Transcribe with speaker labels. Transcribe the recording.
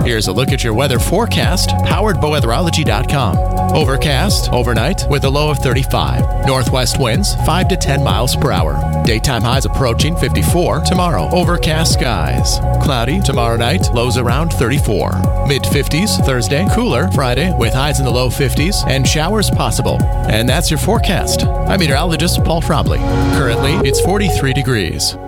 Speaker 1: Here's a look at your weather forecast, powered by weatherology.com. Overcast overnight with a low of 35. Northwest winds 5 to 10 miles per hour. Daytime highs approaching 54. Tomorrow, overcast skies. Cloudy tomorrow night, lows around 34. Mid-50s Thursday, cooler Friday with highs in the low 50s and showers possible. And that's your forecast. I'm meteorologist Paul Frobley. Currently, it's 43 degrees.